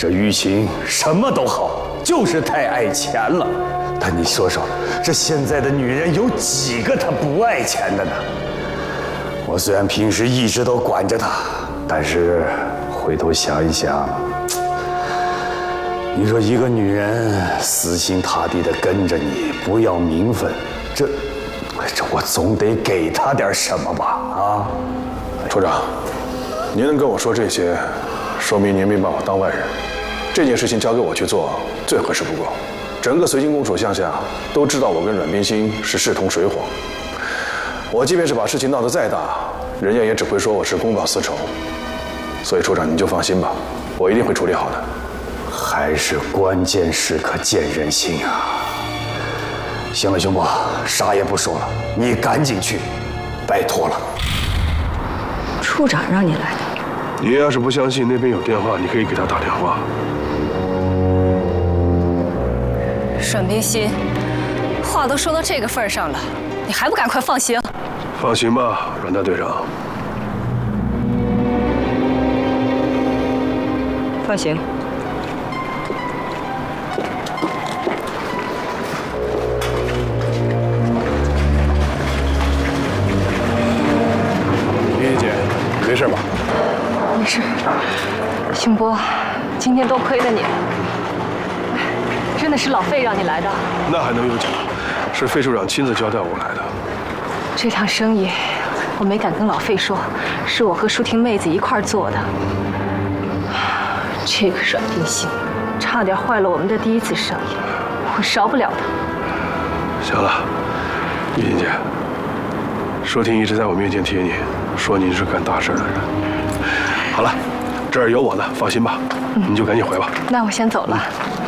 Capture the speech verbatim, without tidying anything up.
这玉琴什么都好，就是太爱钱了。但你说说，这现在的女人有几个她不爱钱的呢？我虽然平时一直都管着她，但是回头想一想，你说一个女人死心塌地的跟着你，不要名分，这这我总得给她点什么吧？啊， 处长，您能跟我说这些，说明您没把我当外人。这件事情交给我去做，最合适不过。整个随清公署乡下都知道我跟阮冰心是势同水火。我即便是把事情闹得再大，人家也只会说我是公报私仇。所以处长您就放心吧，我一定会处理好的。 还是关键时刻见人心啊！行了，兄伯，啥也不说了，你赶紧去，拜托了。 处长让你来的。 你要是不相信那边有电话，你可以给他打电话。 阮冰心，话都说到这个份上了，你还不赶快放行？ 放行吧，阮大队长。 放行。 丽丽姐，没事吧？ 没事。兄伯，今天多亏了你了。真的是老费让你来的？ 那还能有假？是费处长亲自交代我来的。 这趟生意我没敢跟老费说，是我和舒婷妹子一块儿做的。这个阮冰心，差点坏了我们的第一次生意，我饶不了他。 行了，玉婷姐，舒婷一直在我面前提你，说您是干大事的人。好了，这儿有我呢，放心吧，嗯、你就赶紧回吧。 那我先走了。 嗯